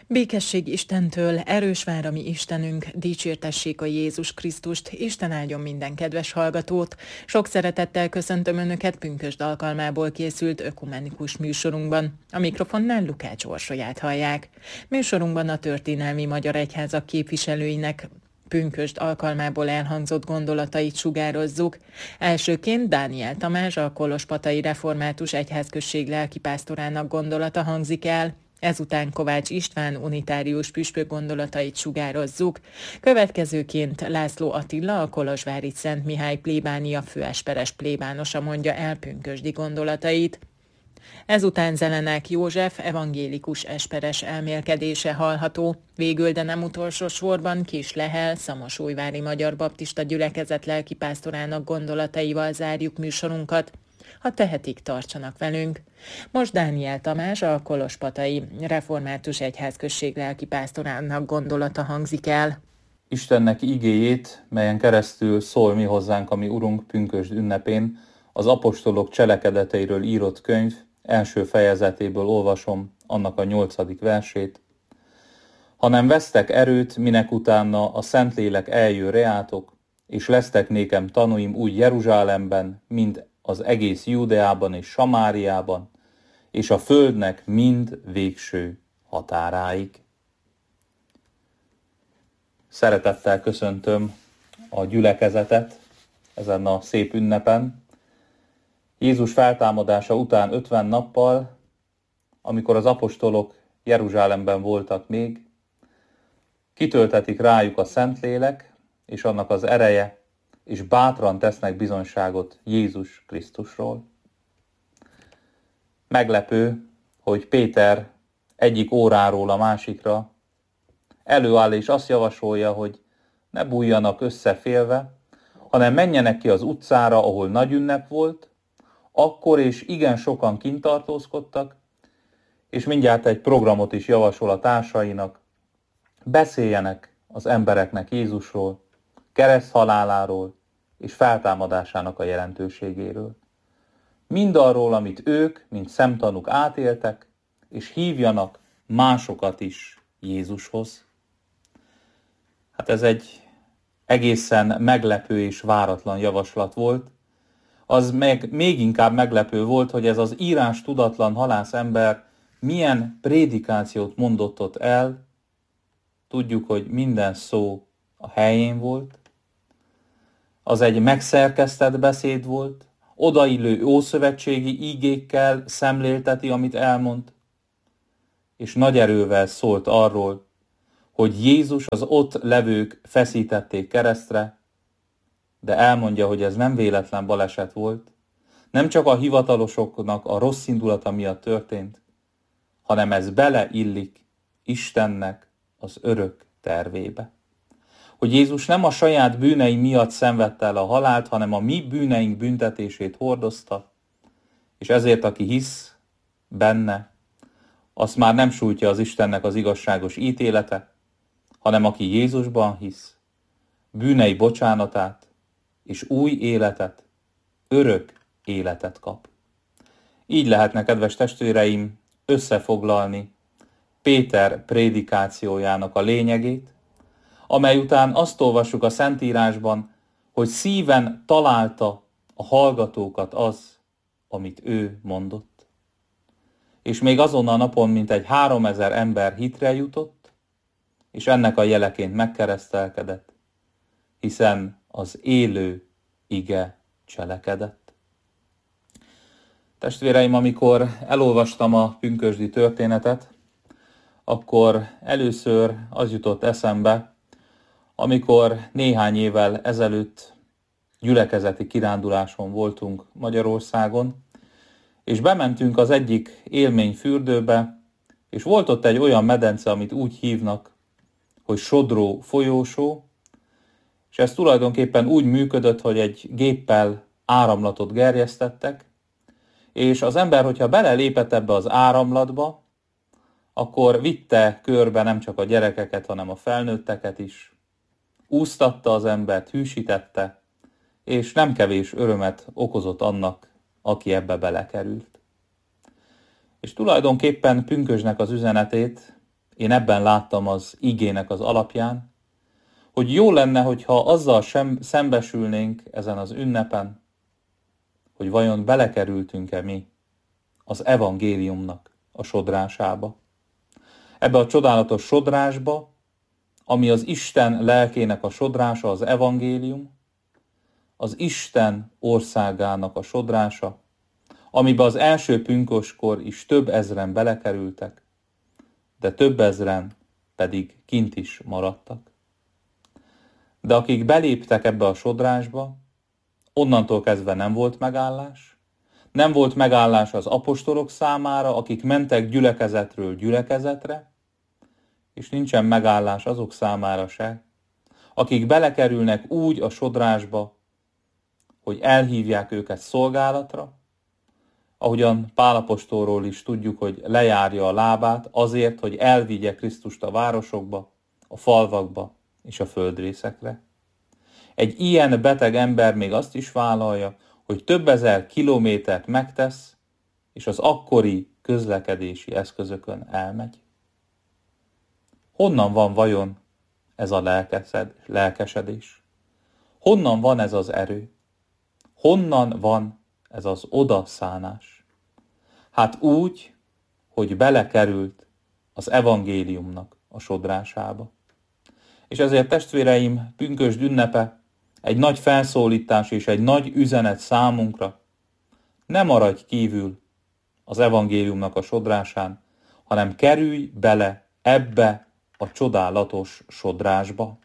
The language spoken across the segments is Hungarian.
Békesség Istentől, erős vár a mi Istenünk, dicsértessék a Jézus Krisztust, Isten áldjon minden kedves hallgatót. Sok szeretettel köszöntöm Önöket pünkösd alkalmából készült ökumenikus műsorunkban. A mikrofonnál Lukács Orsolyát hallják. Műsorunkban a történelmi magyar egyházak képviselőinek pünkösd alkalmából elhangzott gondolatait sugározzuk. Elsőként Dániel Tamás, a Kolozspatai Református Egyházközség lelkipásztorának gondolata hangzik el, ezután Kovács István unitárius püspök gondolatait sugározzuk. Következőként László Attila, a kolozsvári Szent Mihály plébánia főesperes plébánosa mondja el pünkösdi gondolatait. Ezután Zelenák József evangélikus esperes elmélkedése hallható. Végül, de nem utolsó sorban Kis Lehel, szamosújvári magyar baptista gyülekezet lelkipásztorának gondolataival zárjuk műsorunkat. Ha tehetik, tartsanak velünk. Most Dániel Tamás, a Kolozspatai Református Egyházközség lelkipásztorának gondolata hangzik el. Istennek igéjét, melyen keresztül szól mi hozzánk a mi Urunk pünkösd ünnepén, az apostolok cselekedeteiről írott könyv első fejezetéből olvasom annak a 8. versét. Hanem vesztek erőt, minek utána a Szentlélek eljön reátok, és lesztek nékem tanúim úgy Jeruzsálemben, mint az egész Júdeában és Samáriában, és a földnek mind végső határáig. Szeretettel köszöntöm a gyülekezetet ezen a szép ünnepen. Jézus feltámadása után 50 nappal, amikor az apostolok Jeruzsálemben voltak még, kitöltetik rájuk a Szentlélek és annak az ereje, és bátran tesznek bizonyságot Jézus Krisztusról. Meglepő, hogy Péter egyik óráról a másikra előáll és azt javasolja, hogy ne bújjanak összefélve, hanem menjenek ki az utcára, ahol nagy ünnep volt, akkor és igen sokan kint tartózkodtak, és mindjárt egy programot is javasol a társainak, beszéljenek az embereknek Jézusról, kereszthaláláról és feltámadásának a jelentőségéről. Mindarról, amit ők, mint szemtanúk átéltek, és hívjanak másokat is Jézushoz. Hát ez egy egészen meglepő és váratlan javaslat volt. Az meg még inkább meglepő volt, hogy ez az írás tudatlan halászember milyen prédikációt mondott ott el. Tudjuk, hogy minden szó a helyén volt. Az egy megszerkesztett beszéd volt, odaillő ószövetségi ígékkel szemlélteti, amit elmond, és nagy erővel szólt arról, hogy Jézus az ott levők feszítették keresztre, de elmondja, hogy ez nem véletlen baleset volt, nem csak a hivatalosoknak a rossz indulata miatt történt, hanem ez beleillik Istennek az örök tervébe. Hogy Jézus nem a saját bűnei miatt szenvedte el a halált, hanem a mi bűneink büntetését hordozta, és ezért aki hisz benne, azt már nem sújtja az Istennek az igazságos ítélete, hanem aki Jézusban hisz, bűnei bocsánatát és új életet, örök életet kap. Így lehetne, kedves testvéreim, összefoglalni Péter prédikációjának a lényegét, amely után azt olvassuk a Szentírásban, hogy szíven találta a hallgatókat az, amit ő mondott. És még azon a napon mintegy 3000 ember hitre jutott, és ennek a jeleként megkeresztelkedett, hiszen az élő ige cselekedett. Testvéreim, amikor elolvastam a pünkösdi történetet, akkor először az jutott eszembe, amikor néhány évvel ezelőtt gyülekezeti kiránduláson voltunk Magyarországon, és bementünk az egyik élményfürdőbe, és volt ott egy olyan medence, amit úgy hívnak, hogy sodró folyósó, és ez tulajdonképpen úgy működött, hogy egy géppel áramlatot gerjesztettek, és az ember, hogyha belelépett ebbe az áramlatba, akkor vitte körbe nem csak a gyerekeket, hanem a felnőtteket is, úsztatta az embert, hűsítette, és nem kevés örömet okozott annak, aki ebbe belekerült. És tulajdonképpen pünkösdnek az üzenetét én ebben láttam az igének az alapján, hogy jó lenne, hogyha azzal szembesülnénk ezen az ünnepen, hogy vajon belekerültünk-e mi az evangéliumnak a sodrásába. Ebbe a csodálatos sodrásba, ami az Isten lelkének a sodrása, az evangélium, az Isten országának a sodrása, amiben az első pünkösdkor is több ezren belekerültek, de több ezren pedig kint is maradtak. De akik beléptek ebbe a sodrásba, onnantól kezdve nem volt megállás. Nem volt megállás az apostolok számára, akik mentek gyülekezetről gyülekezetre, és nincsen megállás azok számára se, akik belekerülnek úgy a sodrásba, hogy elhívják őket szolgálatra, ahogyan Pál apostolról is tudjuk, hogy lejárja a lábát azért, hogy elvigye Krisztust a városokba, a falvakba és a földrészekre. Egy ilyen beteg ember még azt is vállalja, hogy több ezer kilométert megtesz, és az akkori közlekedési eszközökön elmegy. Honnan van vajon ez a lelkesedés? Honnan van ez az erő? Honnan van ez az odaszánás? Hát úgy, hogy belekerült az evangéliumnak a sodrásába. És ezért testvéreim, pünkösd ünnepe egy nagy felszólítás és egy nagy üzenet számunkra. Ne maradj kívül az evangéliumnak a sodrásán, hanem kerülj bele ebbe a csodálatos sodrásba.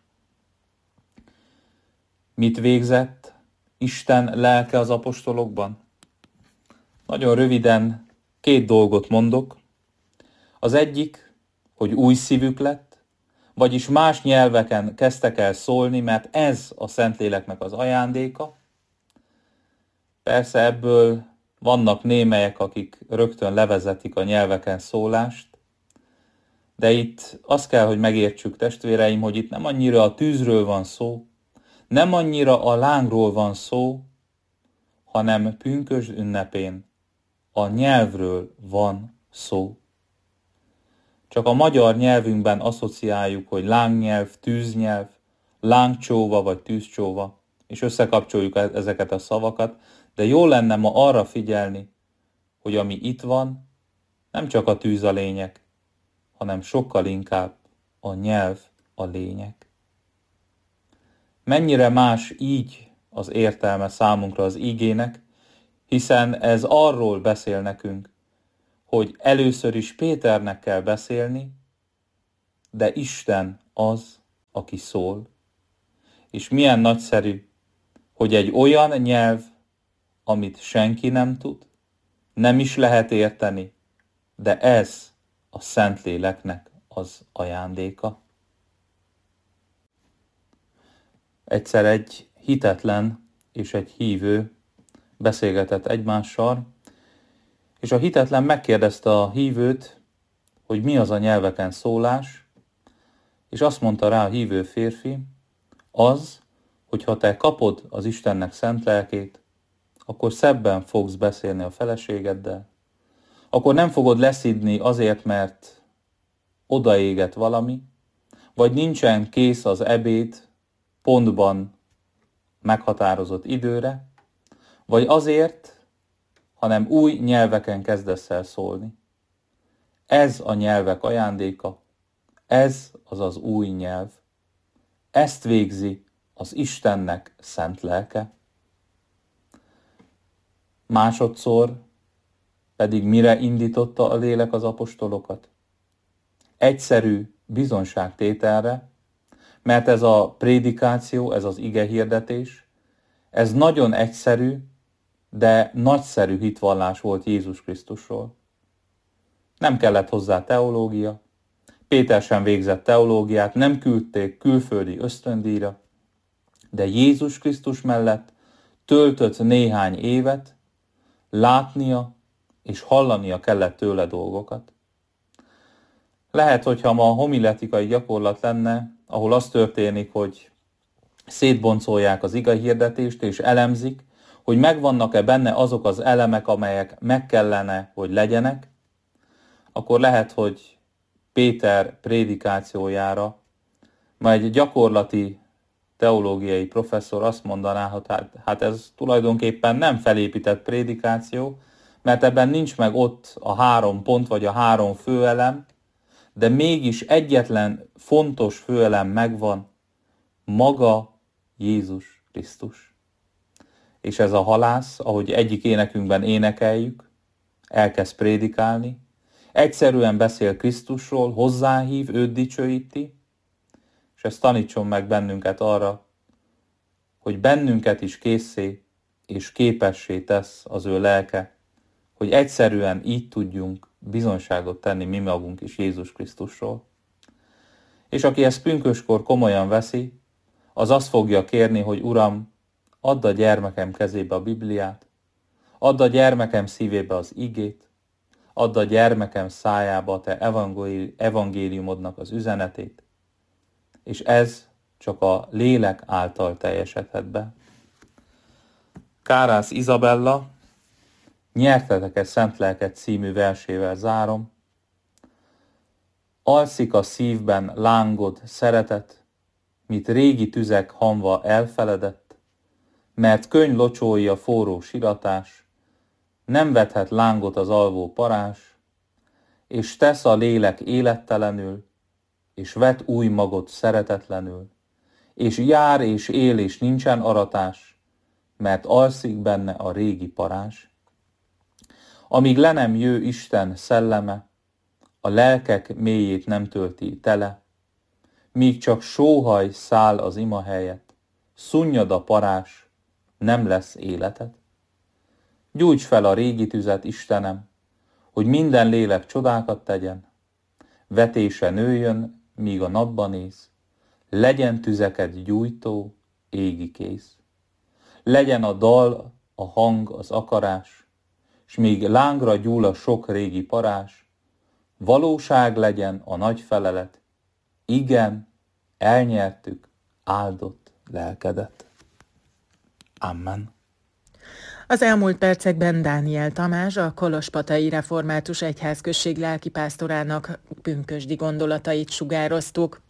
Mit végzett Isten lelke az apostolokban? Nagyon röviden 2 dolgot mondok. Az egyik, hogy új szívük lett, vagyis más nyelveken kezdtek el szólni, mert ez a Szentléleknek az ajándéka. Persze ebből vannak némelyek, akik rögtön levezetik a nyelveken szólást, de itt azt kell, hogy megértsük, testvéreim, hogy itt nem annyira a tűzről van szó, nem annyira a lángról van szó, hanem pünkösd ünnepén a nyelvről van szó. Csak a magyar nyelvünkben asszociáljuk, hogy lángnyelv, tűznyelv, lángcsóva vagy tűzcsóva, és összekapcsoljuk ezeket a szavakat, de jó lenne ma arra figyelni, hogy ami itt van, nem csak a tűz a lényeg, hanem sokkal inkább a nyelv a lényeg. Mennyire más így az értelme számunkra az igének, hiszen ez arról beszél nekünk, hogy először is Péternek kell beszélni, de Isten az, aki szól. És milyen nagyszerű, hogy egy olyan nyelv, amit senki nem tud, nem is lehet érteni, de ez a Szentléleknek az ajándéka. Egyszer egy hitetlen és egy hívő beszélgetett egymással, és a hitetlen megkérdezte a hívőt, hogy mi az a nyelveken szólás, és azt mondta rá a hívő férfi, az, hogyha te kapod az Istennek szent lelkét, akkor szebben fogsz beszélni a feleségeddel, akkor nem fogod leszidni azért, mert odaégett valami, vagy nincsen kész az ebéd pontban meghatározott időre, vagy azért, hanem új nyelveken kezdesz el szólni. Ez a nyelvek ajándéka, ez az az új nyelv. Ezt végzi az Istennek szent lelke. Másodszor pedig mire indította a lélek az apostolokat? Egyszerű bizonságtételre, mert ez a prédikáció, ez az igehirdetés, ez nagyon egyszerű, de nagyszerű hitvallás volt Jézus Krisztusról. Nem kellett hozzá teológia, Péter sem végzett teológiát, nem küldték külföldi ösztöndíjra, de Jézus Krisztus mellett töltött néhány évet, látnia és hallania kellett tőle dolgokat. Lehet, hogyha ma homiletikai gyakorlat lenne, ahol az történik, hogy szétboncolják az igehirdetést és elemzik, hogy megvannak-e benne azok az elemek, amelyek meg kellene, hogy legyenek, akkor lehet, hogy Péter prédikációjára, majd egy gyakorlati teológiai professzor azt mondaná, hogy hát ez tulajdonképpen nem felépített prédikáció, mert ebben nincs meg ott a 3 pont vagy a 3 főelem, de mégis egyetlen fontos főelem megvan, maga Jézus Krisztus. És ez a halász, ahogy egyik énekünkben énekeljük, elkezd prédikálni, egyszerűen beszél Krisztusról, hozzáhív, őt dicsőíti, és ez tanítson meg bennünket arra, hogy bennünket is készé és képessé tesz az ő lelke, hogy egyszerűen így tudjunk bizonyságot tenni mi magunk is Jézus Krisztusról. És aki ezt pünköskor komolyan veszi, az azt fogja kérni, hogy Uram, add a gyermekem kezébe a Bibliát, add a gyermekem szívébe az igét, add a gyermekem szájába a te evangéliumodnak az üzenetét, és ez csak a lélek által teljesedhet be. Kárász Izabella Nyertetek-e szent lelket című versével zárom. Alszik a szívben lángod szeretet, mit régi tüzek hamva elfeledett, mert könny locsolja forró siratás, nem vethet lángot az alvó parás, és tesz a lélek élettelenül, és vet új magot szeretetlenül, és jár és él, és nincsen aratás, mert alszik benne a régi parás. Amíg le nem jő Isten szelleme, a lelkek mélyét nem tölti tele, míg csak sóhaj száll az ima helyett, szunnyad a parás, nem lesz életed. Gyújts fel a régi tüzet, Istenem, hogy minden lélek csodákat tegyen, vetése nőjön, míg a napba néz, legyen tüzeket gyújtó, égi kéz. Legyen a dal, a hang, az akarás, s míg lángra gyúl a sok régi parás, valóság legyen a nagy felelet, igen, elnyertük áldott lelkedet. Amen. Az elmúlt percekben Dániel Tamás, a Kolozspatai Református Egyházközség lelkipásztorának pünkösdi gondolatait sugároztuk.